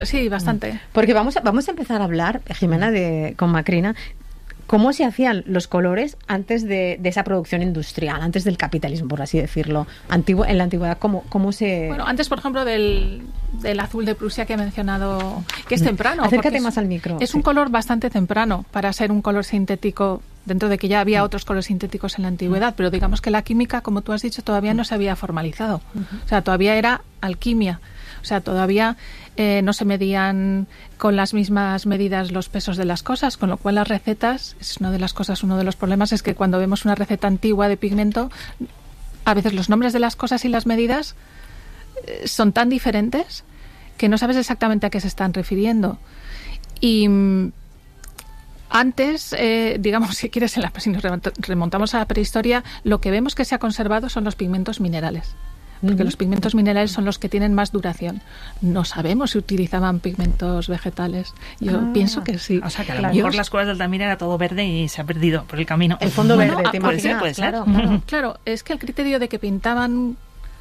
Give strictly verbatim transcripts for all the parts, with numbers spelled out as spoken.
Sí, bastante. Porque vamos a, vamos a empezar a hablar, Jimena, de, con Macrina, cómo se hacían los colores antes de, de esa producción industrial, antes del capitalismo, por así decirlo, antiguo, en la antigüedad, cómo, cómo se... Bueno, antes, por ejemplo, del, del azul de Prusia que he mencionado, que es temprano. Acércate es, más al micro. Es sí. un color bastante temprano para ser un color sintético, dentro de que ya había otros colores sintéticos en la antigüedad, pero digamos que la química, como tú has dicho, todavía no se había formalizado. O sea, todavía era alquimia. O sea, todavía eh, no se medían con las mismas medidas los pesos de las cosas, con lo cual las recetas, es una de las cosas, uno de los problemas es que cuando vemos una receta antigua de pigmento, a veces los nombres de las cosas y las medidas eh, son tan diferentes que no sabes exactamente a qué se están refiriendo. Y mm, antes, eh, digamos, si quieres, en la, si nos remontamos a la prehistoria, lo que vemos que se ha conservado son los pigmentos minerales. Porque uh-huh. los pigmentos minerales son los que tienen más duración. No sabemos si utilizaban pigmentos vegetales. Yo ah, pienso que sí. O sea, que a lo claro. mejor las cuevas del Altamira era todo verde y se ha perdido por el camino. El fondo bueno, verde, ah, ¿te puede imaginas? Ser, puede ser. Claro, claro. claro, es que el criterio de que pintaban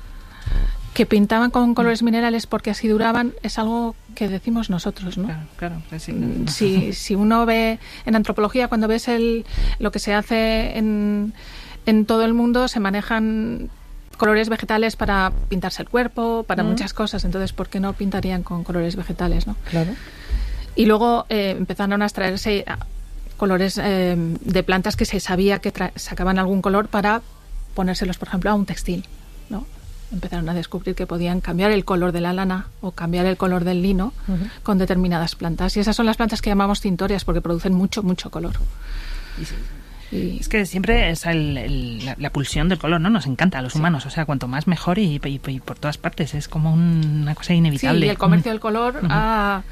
que pintaban con colores minerales porque así duraban es algo que decimos nosotros, ¿no? Claro, claro. Pues sí. Si, si uno ve en antropología, cuando ves el lo que se hace en, en todo el mundo, se manejan colores vegetales para pintarse el cuerpo, para mm. muchas cosas. Entonces, ¿por qué no pintarían con colores vegetales, no? Claro. Y luego eh, empezaron a extraerse colores eh, de plantas que se sabía que tra- sacaban algún color para ponérselos, por ejemplo, a un textil, ¿no? Empezaron a descubrir que podían cambiar el color de la lana o cambiar el color del lino uh-huh. con determinadas plantas. Y esas son las plantas que llamamos tintorias porque producen mucho, mucho color. Y sí. Y es que siempre es el, el, la, la pulsión del color, ¿no? Nos encanta a los sí. humanos, o sea, cuanto más mejor y, y, y por todas partes, es como un, una cosa inevitable. Sí, y el comercio del color uh-huh. ha,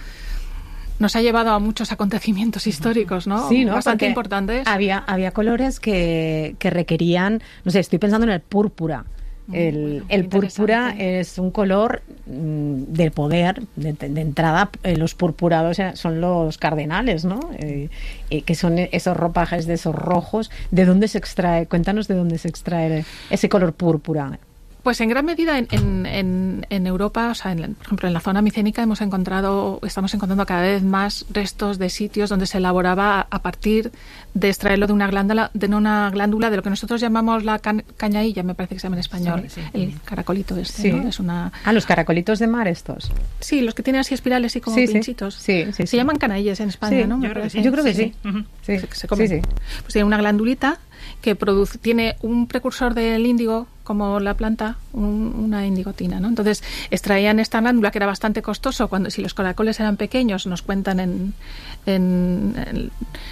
nos ha llevado a muchos acontecimientos históricos, ¿no? Sí, ¿no? Bastante Porque importantes. Había, había colores que, que requerían, no sé, estoy pensando en el púrpura. El, el púrpura es un color mmm, de poder, de, de entrada. Eh, los purpurados son los cardenales, ¿no? Eh, eh, que son esos ropajes de esos rojos. ¿De dónde se extrae? Cuéntanos de dónde se extrae ese color púrpura. Pues en gran medida en, en, en, en Europa, o sea, en, por ejemplo, en la zona micénica hemos encontrado, estamos encontrando cada vez más restos de sitios donde se elaboraba a partir de extraerlo de una glándula, de una glándula de lo que nosotros llamamos la can, cañailla, me parece que se llama en español, sí, sí. el caracolito este, sí. ¿no? Es una... Ah, los caracolitos de mar estos. Sí, los que tienen así espirales y como sí, pinchitos. Sí, sí, sí, se sí. llaman canalles en España, sí, ¿no? Yo, creo yo creo que sí. sí. Uh-huh. sí. Se, se comen. Sí, sí. Pues tiene una glandulita que produce, tiene un precursor del índigo, como la planta, un, una indigotina, ¿no? Entonces extraían esta glándula que era bastante costoso. Cuando si los caracoles eran pequeños, nos cuentan en, en, en,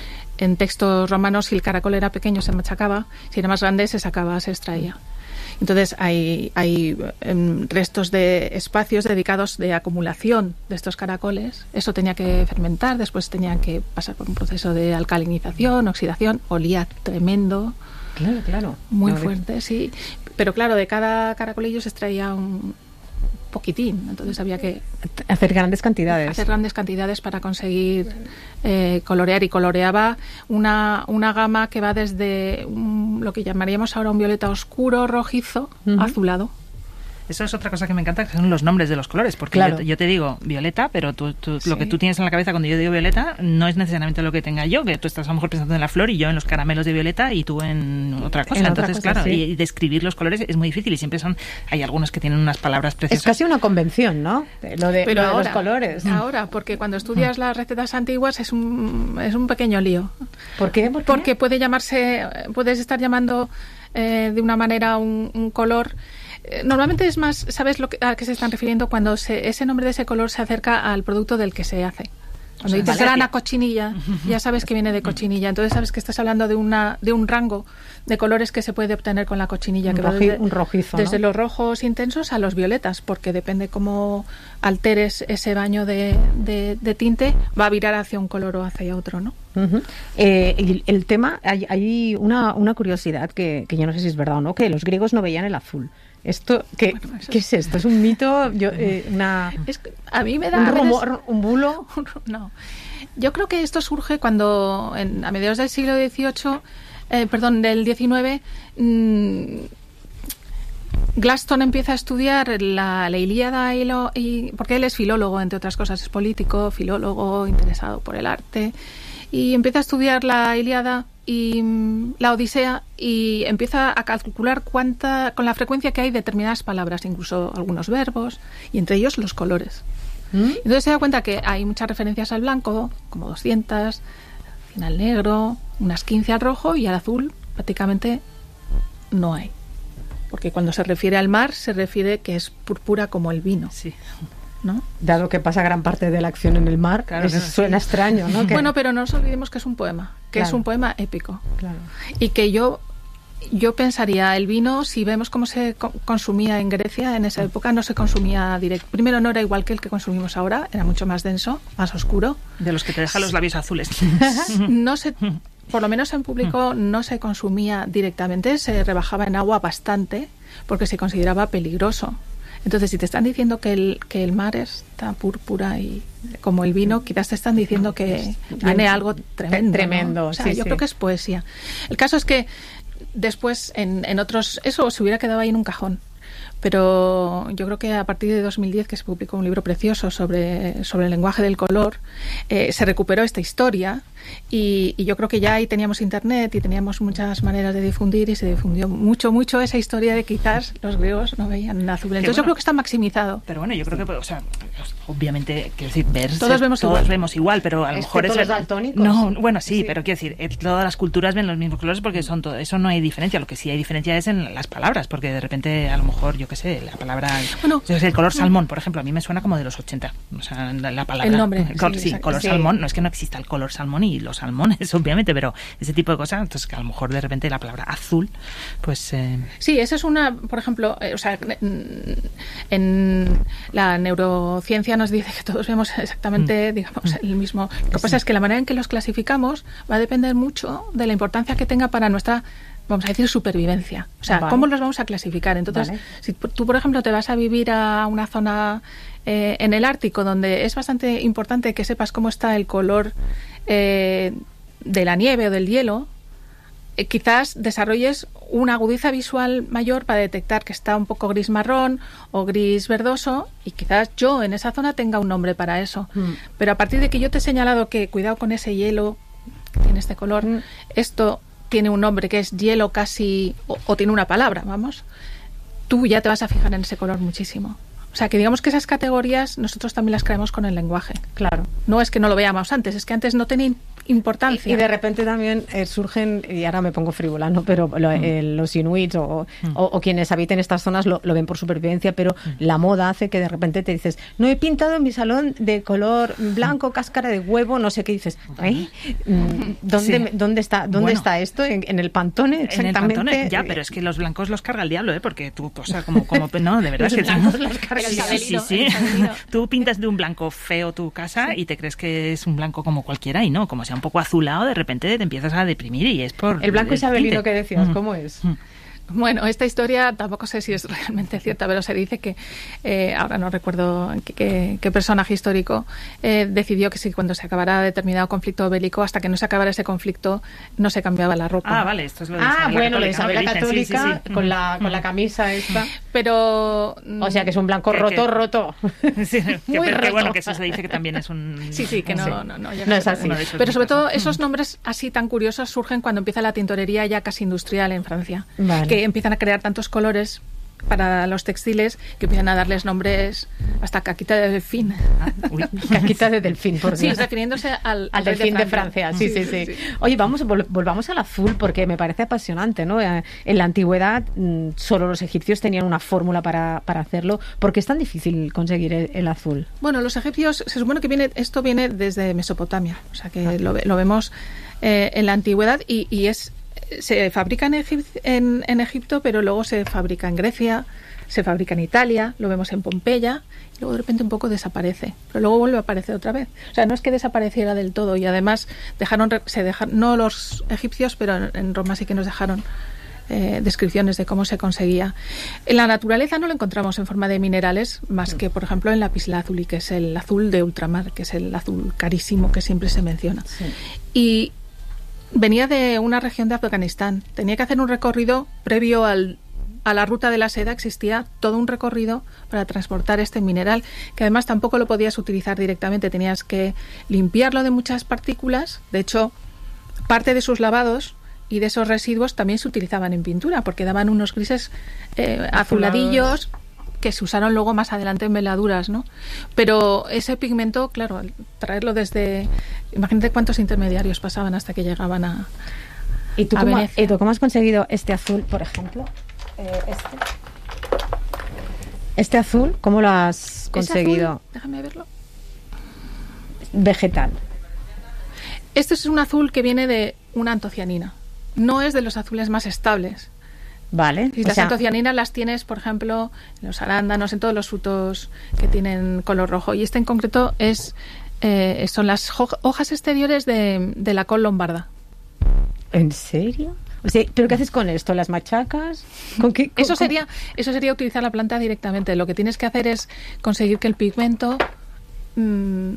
en textos romanos, si el caracol era pequeño se machacaba, si era más grande se sacaba, se extraía. Entonces hay, hay um, restos de espacios dedicados de acumulación de estos caracoles. Eso tenía que fermentar, después tenía que pasar por un proceso de alcalinización, oxidación, olía tremendo. Claro, claro. Muy claro. fuerte, sí. Pero claro, de cada caracolillo se extraía un poquitín, entonces había que hacer grandes cantidades. Hacer grandes cantidades para conseguir eh, colorear, y coloreaba una, una gama que va desde un, lo que llamaríamos ahora un violeta oscuro, rojizo, uh-huh. azulado. Eso es otra cosa que me encanta, que son los nombres de los colores, porque claro. yo, yo te digo violeta, pero tú, tú, sí. lo que tú tienes en la cabeza cuando yo digo violeta no es necesariamente lo que tenga yo, que tú estás a lo mejor pensando en la flor y yo en los caramelos de violeta y tú en otra cosa. En Entonces, otra cosa, claro, sí. y describir los colores es muy difícil y siempre son, hay algunos que tienen unas palabras preciosas. Es casi una convención, ¿no? Lo de, pero lo de ahora, los colores. Ahora, porque cuando estudias las recetas antiguas es un, es un pequeño lío. ¿Por qué? ¿Por qué? Porque puede llamarse, puedes estar llamando eh, de una manera un, un color. Normalmente es más, ¿sabes lo que, a qué se están refiriendo cuando se, ese nombre de ese color se acerca al producto del que se hace? Cuando o sea, dices grana cochinilla, ya sabes que viene de cochinilla. Entonces sabes que estás hablando de una de un rango de colores que se puede obtener con la cochinilla. Un, que roji, desde, un rojizo, desde ¿no? los rojos intensos a los violetas, porque depende cómo alteres ese baño de, de, de tinte, va a virar hacia un color o hacia otro, ¿no? Uh-huh. Eh, el, el tema, hay, hay una, una curiosidad que, que yo no sé si es verdad o no, que los griegos no veían el azul. Esto, ¿qué, bueno, ¿qué es esto? ¿Es un mito? Yo, eh, una, es, a mí me da... ¿Un rumor, un bulo? No. Yo creo que esto surge cuando, en, a mediados del siglo dieciocho, eh, perdón, del diecinueve, mmm, Gladstone empieza a estudiar la, la Ilíada y, lo, y porque él es filólogo, entre otras cosas, es político, filólogo, interesado por el arte, y empieza a estudiar la Ilíada y la Odisea y empieza a calcular cuánta, con la frecuencia que hay determinadas palabras, incluso algunos verbos, y entre ellos los colores. ¿Mm? Entonces se da cuenta que hay muchas referencias al blanco, como doscientas, al negro, unas quince al rojo, y al azul prácticamente no hay. Porque cuando se refiere al mar, se refiere que es púrpura como el vino. Sí. ¿No? Dado que pasa gran parte de la acción en el mar, claro, eso suena sí. extraño, ¿no? Que... Bueno, pero no nos olvidemos que es un poema, que claro. es un poema épico. Claro. Y que yo yo pensaría, el vino, si vemos cómo se co- consumía en Grecia, en esa época no se consumía directo. Primero, no era igual que el que consumimos ahora, era mucho más denso, más oscuro. De los que te dejan los labios azules. No se... Por lo menos en público no se consumía directamente, se rebajaba en agua bastante porque se consideraba peligroso. Entonces, si te están diciendo que el, que el mar está púrpura y como el vino, quizás te están diciendo que viene algo tremendo. Tremendo, ¿no? O sea, sí, yo sí. creo que es poesía. El caso es que después, en, en otros, eso se hubiera quedado ahí en un cajón. Pero yo creo que a partir de dos mil diez, que se publicó un libro precioso sobre, sobre el lenguaje del color, eh, se recuperó esta historia y, y yo creo que ya ahí teníamos internet y teníamos muchas maneras de difundir y se difundió mucho, mucho esa historia de quizás los griegos no veían azul. Entonces bueno, yo creo que está maximizado. Pero bueno, yo creo que, o sea, obviamente, quiero decir, ver todos vemos todos igual. vemos igual, pero a lo mejor es los daltónicos. No, bueno, sí, sí, pero quiero decir, eh, todas las culturas ven los mismos colores porque son todo, eso no hay diferencia. Lo que sí hay diferencia es en las palabras, porque de repente a lo mejor, yo qué sé, la palabra, bueno, yo sé, el color salmón, por ejemplo, a mí me suena como de los ochenta. O sea, la, la palabra. El nombre. El col, sí, sí, exacto. color sí. salmón. No es que no exista el color salmón y los salmones, obviamente, pero ese tipo de cosas, entonces que a lo mejor de repente la palabra azul, pues... Eh... Sí, esa es una, por ejemplo, eh, o sea, en, en la neurociencia nos dice que todos vemos exactamente, mm. digamos, el mismo. Lo que sí. pasa es que la manera en que los clasificamos va a depender mucho de la importancia que tenga para nuestra, vamos a decir, supervivencia. O sea, vale. ¿cómo los vamos a clasificar? Entonces, vale. si tú, por ejemplo, te vas a vivir a una zona eh, en el Ártico, donde es bastante importante que sepas cómo está el color eh, de la nieve o del hielo, eh, quizás desarrolles una agudeza visual mayor para detectar que está un poco gris marrón o gris verdoso, y quizás yo en esa zona tenga un nombre para eso. Mm. Pero a partir de que yo te he señalado que cuidado con ese hielo que tiene este color, mm. esto tiene un nombre que es hielo casi, o, o tiene una palabra, vamos, tú ya te vas a fijar en ese color muchísimo. O sea, que digamos que esas categorías nosotros también las creamos con el lenguaje. Claro. No es que no lo veamos antes, es que antes no tenían importancia. Y, y de repente también eh, surgen, y ahora me pongo frívola, ¿no? Pero lo, mm. eh, los inuits o, mm. o, o quienes habiten estas zonas lo, lo ven por supervivencia, pero mm. la moda hace que de repente te dices, no he pintado en mi salón de color blanco, cáscara de huevo, no sé qué, dices, ¿eh? ¿Dónde, sí. ¿dónde, está, dónde bueno, está esto? ¿En, ¿En el Pantone? Exactamente. En el Pantone, ya, pero es que los blancos los carga el diablo, ¿eh? Porque tú, o sea, como, como no, de verdad los que blancos los carga el sí, sabelino, sí, sí. Tú pintas de un blanco feo tu casa sí. y te crees que es un blanco como cualquiera y no, como sea un poco azulado, de repente te empiezas a deprimir y es por... El blanco isabelino que decías, mm. ¿cómo es? Mm. Bueno, esta historia tampoco sé si es realmente cierta, pero se dice que, eh, ahora no recuerdo qué, qué, qué personaje histórico eh, decidió que si cuando se acabara determinado conflicto bélico, hasta que no se acabara ese conflicto, no se cambiaba la ropa. Ah, vale, esto es lo de Ah, Isabel bueno, la de Isabel la Católica, sí, sí, sí. con la con la camisa esta. Pero... O sea, que es un blanco que, roto, que, roto. Sí, que, Muy que, roto. bueno, que eso se dice que también es un... Sí, sí, que no, sí. no, no, no, no es así. Pero sobre todo esos nombres así tan curiosos surgen cuando empieza la tintorería ya casi industrial en Francia. Vale. Que empiezan a crear tantos colores para los textiles que empiezan a darles nombres hasta caquita de delfín. Ah, uy, caquita de delfín, por Dios. Sí, refiriéndose al, al delfín de Francia. De Francia. Sí, sí, sí, sí. Oye, vamos, vol- volvamos al azul porque me parece apasionante, ¿no? En la antigüedad mmm, solo los egipcios tenían una fórmula para, para hacerlo. ¿Por qué es tan difícil conseguir el, el azul? Bueno, los egipcios, se supone que viene esto viene desde Mesopotamia, o sea que ah. lo, lo vemos eh, en la antigüedad y, y es se fabrica en, Egip- en, en Egipto, pero luego se fabrica en Grecia, se fabrica en Italia, lo vemos en Pompeya, y luego de repente un poco desaparece, pero luego vuelve a aparecer otra vez. O sea, no es que desapareciera del todo, y además dejaron, se dejaron, no los egipcios, pero en, en Roma sí que nos dejaron eh, descripciones de cómo se conseguía. En la naturaleza no lo encontramos en forma de minerales, más que, por ejemplo, en lapislázuli, que es el azul de ultramar, que es el azul carísimo que siempre se menciona. Sí. Y venía de una región de Afganistán. Tenía que hacer un recorrido previo al a la ruta de la seda existía todo un recorrido para transportar este mineral, que además tampoco lo podías utilizar directamente, tenías que limpiarlo de muchas partículas. De hecho, parte de sus lavados y de esos residuos también se utilizaban en pintura, porque daban unos grises eh, azuladillos que se usaron luego más adelante en veladuras, ¿no? Pero ese pigmento, claro, traerlo desde... Imagínate cuántos intermediarios pasaban hasta que llegaban a, ¿Y tú, a cómo, Venecia. ¿Y tú cómo has conseguido este azul, por ejemplo? Eh, este. Este azul, ¿cómo lo has conseguido? Azul, déjame verlo. Vegetal. Este es un azul que viene de una antocianina. No es de los azules más estables. Vale. Y o las sea, antocianinas las tienes, por ejemplo, en los arándanos, en todos los frutos que tienen color rojo. Y este en concreto es eh, son las ho- hojas exteriores de, de la col lombarda. ¿En serio? O sea, ¿pero qué haces con esto? ¿Las machacas? ¿Con qué, con, Eso con... sería, eso sería utilizar la planta directamente. Lo que tienes que hacer es conseguir que el pigmento mmm,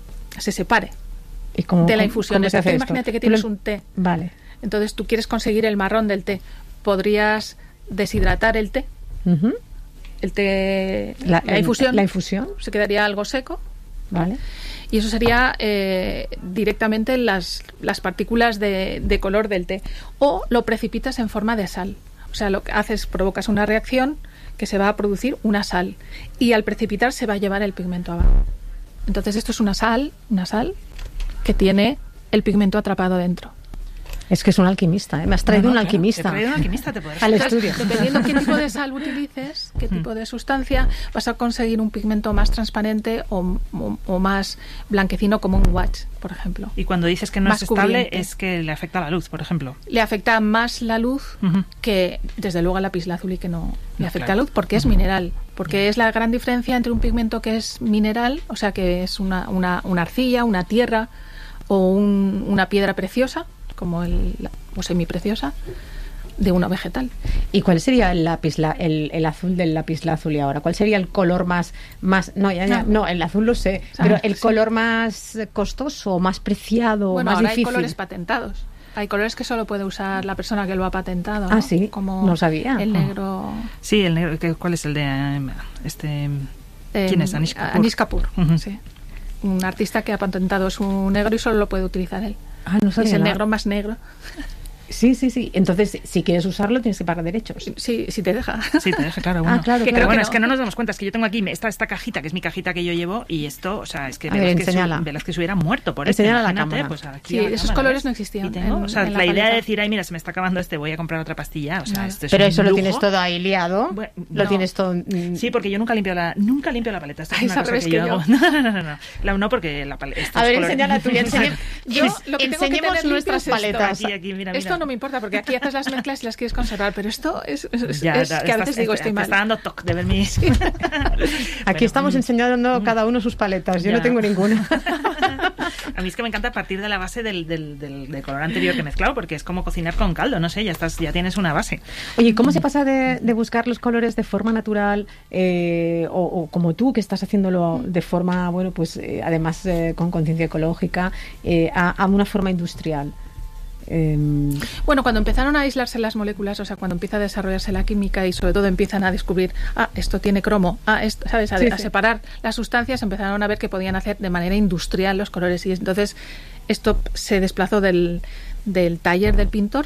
se separe ¿Y cómo, de la cómo- infusión. cómo Es se hace decir, esto? imagínate que Tú lo- tienes un té. Vale. Entonces tú quieres conseguir el marrón del té. Podrías deshidratar el té. Ujú. El té, La, la infusión. La infusión, Se quedaría algo seco. vale. Y eso sería eh, directamente las, las partículas de, de color del té. O lo precipitas en forma de sal. O sea, lo que haces, provocas una reacción que se va a producir una sal. Y al precipitar se va a llevar el pigmento abajo. Entonces esto es una sal, una sal que tiene el pigmento atrapado dentro. Es que es un alquimista, ¿eh? Me has traído No, no, un claro, alquimista. te he traído un alquimista, te puedes Al decir. estudio. Dependiendo qué tipo de sal utilices, qué tipo de sustancia, vas a conseguir un pigmento más transparente o, o, o más blanquecino, como un watch, por ejemplo. Y cuando dices que no Más es estable, cubriente. es que le afecta la luz, por ejemplo. Le afecta más la luz Ujú. que, desde luego, al lapislázuli, que no le No, afecta claro. la luz, porque es mineral. Porque es la gran diferencia entre un pigmento que es mineral, o sea, que es una, una, una arcilla, una tierra o un- una piedra preciosa, como el, la- o semipreciosa, de una vegetal. ¿Y cuál sería el lápiz, la- el, el azul del lapislázuli ahora? ¿Cuál sería el color más, más no, ya, ya, No. no, el azul lo sé, O sea, pero el sí. color más costoso, más preciado, Bueno, más ahora difícil? hay colores patentados. Hay colores que solo puede usar la persona que lo ha patentado. Ah, ¿no? sí, Como no sabía. el Ah. negro. Sí, el negro, que- ¿cuál es el de eh, este? eh, ¿Quién es? Anish Kapoor. Anish Kapoor, Ujú. sí. Un artista que ha patentado su negro y solo lo puede utilizar él. Ah, no sabía Es el nada. negro más negro. Sí, sí, sí. Entonces, si quieres usarlo, tienes que pagar derechos. Sí, si te deja. Sí, te deja, claro. Bueno. Ah, claro, Que claro. bueno, que es no. que no nos damos cuenta. Es que yo tengo aquí esta, esta cajita, que es mi cajita que yo llevo, y esto, o sea, es que A ver, Velázquez, enséñala. su, Velázquez se hubiera muerto por Enséñala esto. a la Imagínate, cámara. pues aquí Sí, a la esos cámara, colores ¿ves? no existían Y tengo, en- o sea, en la, la idea de paleta. decir, ay, mira, se me está acabando este, voy a comprar otra pastilla. O sea, Nada. esto es Pero un eso lo lujo. tienes todo ahí liado. Bueno, Lo no. tienes todo. mm, Sí, porque yo nunca limpio la nunca limpio la paleta. Esto es Ay, una es al cosa revés que que yo yo. hago. No, no, no, no. La, no, porque la paleta. A ver, enséñala tú. Enseñe... Yo lo que tengo que Enseñemos tener nuestras limpio es esto. paletas. Aquí, aquí, mira, Esto mira. no me importa, porque aquí haces las mezclas y las quieres conservar, pero esto es, es, Ya, es ya, que a estás- veces digo te- estoy te mal. está dando toque de ver mis... Aquí Bueno, estamos mm, enseñando cada uno sus paletas. Yo ya. no tengo ninguna. A mí es que me encanta partir de la base del, del, del, del color anterior que he mezclado, porque es como cocinar con caldo, no sé, ya estás, ya tienes una base. Oye, ¿cómo se pasa de, de buscar los colores de forma natural eh, o, o como tú, que estás haciéndolo de forma, bueno, pues eh, además eh, con conciencia ecológica, eh, a, a una forma industrial? Eh, Bueno, cuando empezaron a aislarse las moléculas, o sea, cuando empieza a desarrollarse la química y sobre todo empiezan a descubrir, ah, esto tiene cromo, ah, esto, ¿sabes? A, Sí, a sí. separar las sustancias, empezaron a ver que podían hacer de manera industrial los colores y entonces esto se desplazó del, del taller del pintor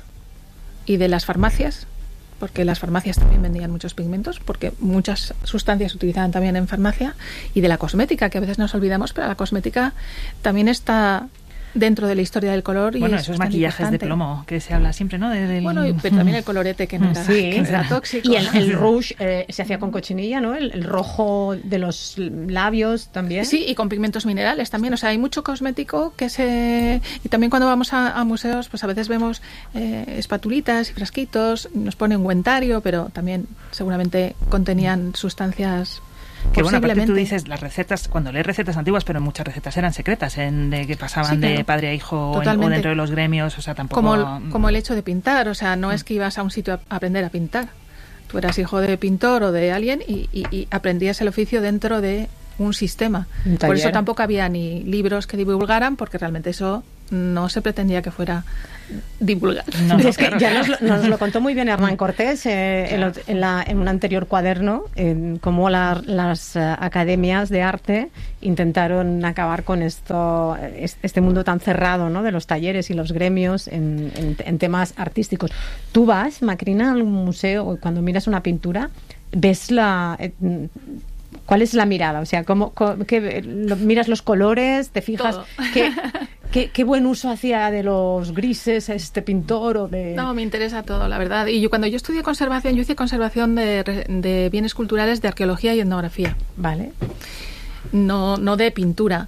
y de las farmacias, porque las farmacias también vendían muchos pigmentos, porque muchas sustancias se utilizaban también en farmacia, y de la cosmética, que a veces nos olvidamos, pero la cosmética también está dentro de la historia del color. Y Bueno, es esos bastante maquillajes de importante. plomo que se habla siempre, ¿no? De- del- Bueno, y- pero también el colorete, que no era, sí, que no era tóxico. y el, el rouge eh, se hacía con cochinilla, ¿no? El, el rojo de los labios también. Sí, y con pigmentos minerales también. O sea, hay mucho cosmético que se... Y también cuando vamos a, a museos, pues a veces vemos eh, espatulitas y frasquitos, nos pone ungüentario, pero también seguramente contenían sustancias... Que bueno, aparte tú posiblemente. dices las recetas, cuando lees recetas antiguas, pero muchas recetas eran secretas, en, de que pasaban Sí, de claro. padre a hijo o, en- o Totalmente. dentro de los gremios, o sea, tampoco... Como, el- como el hecho de pintar, o sea, no es que ibas a un sitio a aprender a pintar. Tú eras hijo de pintor o de alguien y, y- y aprendías el oficio dentro de un sistema. Un Por eso taller. tampoco había ni libros que divulgaran, porque realmente eso no se pretendía que fuera divulgar. No, no, es que claro, ya nos, nos lo contó muy bien Hernán Cortés eh, claro. en, en, la, en un anterior cuaderno, en cómo la, las uh, academias de arte intentaron acabar con esto, este mundo tan cerrado, ¿no?, de los talleres y los gremios en, en, en temas artísticos. Tú vas, Macrina, a un museo, cuando miras una pintura, ves la... Eh, ¿cuál es la mirada? O sea, ¿cómo, cómo qué, lo, miras los colores? ¿Te fijas qué, qué, qué buen uso hacía de los grises este pintor? O de... No, me interesa todo, la verdad. Y yo, cuando yo estudié conservación, yo hice conservación de, de bienes culturales de arqueología y etnografía. Vale. No, no de pintura.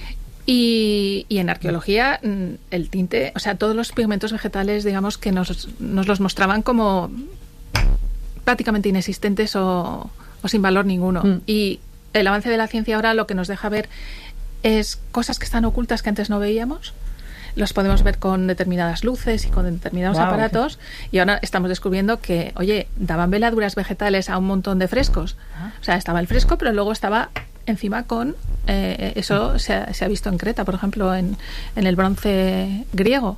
Y, y en arqueología el tinte, o sea, todos los pigmentos vegetales, digamos, que nos, nos los mostraban como prácticamente inexistentes o... o sin valor ninguno. Mm. Y el avance de la ciencia ahora lo que nos deja ver es cosas que están ocultas que antes no veíamos. Los podemos ver con determinadas luces y con determinados wow, aparatos. Y ahora estamos descubriendo que, oye, daban veladuras vegetales a un montón de frescos. Ah. O sea, estaba el fresco, pero luego estaba encima con... Eh, eso se ha, se ha visto en Creta, por ejemplo, en, en el bronce griego.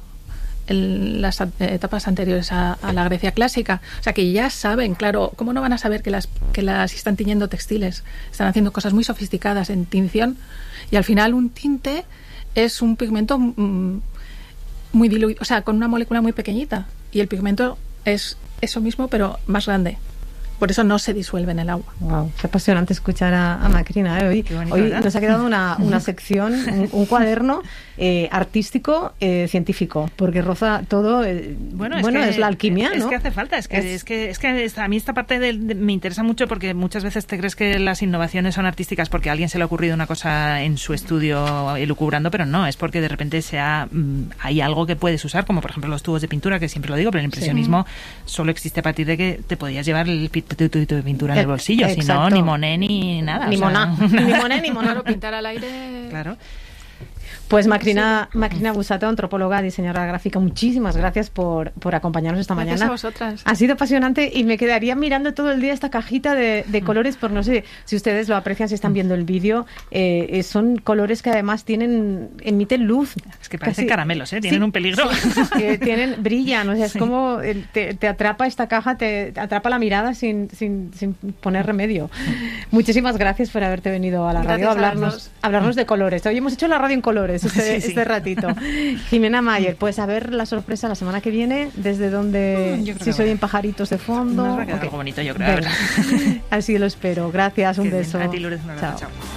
En las etapas anteriores a, a la Grecia clásica. O sea, que ya saben, claro, ¿cómo no van a saber que las, que las están tiñendo textiles? Están haciendo cosas muy sofisticadas en tinción y al final un tinte es un pigmento mmm, muy diluido, o sea, con una molécula muy pequeñita y el pigmento es eso mismo pero más grande. Por eso no se disuelve en el agua. Wow, qué apasionante escuchar a, a Macrina. ¿eh? Hoy, bonito, hoy nos ha quedado una, una sección, un, un cuaderno eh, artístico, eh, científico, porque roza todo. Eh, bueno, es, bueno que, es la alquimia, es ¿no? Es que hace falta. Es que, es, es que, es que a mí esta parte de, de, me interesa mucho porque muchas veces te crees que las innovaciones son artísticas porque a alguien se le ha ocurrido una cosa en su estudio elucubrando, pero no, es porque de repente sea, hay algo que puedes usar, como por ejemplo los tubos de pintura, que siempre lo digo, pero el impresionismo sí. solo existe a partir de que te podías llevar el tu, tu, tu, tu pintura en el bolsillo, si no, ni Monet ni nada. Ni o sea, Moná. Ni Monet ni Moná. Claro, pintar al aire. Claro. Pues Macrina, sí. Macrina Bussato, antropóloga, diseñadora gráfica, muchísimas gracias por, por acompañarnos esta gracias mañana. A vosotras. Ha sido apasionante y me quedaría mirando todo el día esta cajita de, de colores, por no sé si ustedes lo aprecian, si están viendo el vídeo. Eh, son colores que además tienen, emiten luz. Es que parecen casi, caramelos, ¿eh? Tienen sí, un peligro. Sí, que tienen, brillan, o sea, es sí. como te, te atrapa esta caja, te, te atrapa la mirada sin, sin, sin poner remedio. Muchísimas gracias por haberte venido a la radio a hablarnos, a hablarnos de colores. Hoy hemos hecho la radio en colores este, sí, sí. este ratito. Jimena Mayer, pues a ver la sorpresa la semana que viene, desde donde, mm, si se oyen pajaritos de fondo. Nos va a quedar okay. algo bonito, yo creo. Así lo espero. Gracias, un Qué beso. Bien. A ti, Lourdes, un abrazo. Chao. Chao.